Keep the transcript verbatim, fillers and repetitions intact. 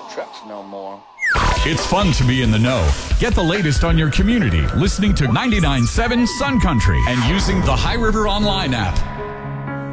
no trucks no more. It's fun to be in the know. Get the latest on your community listening to ninety-nine point seven Sun Country and using the High River Online app.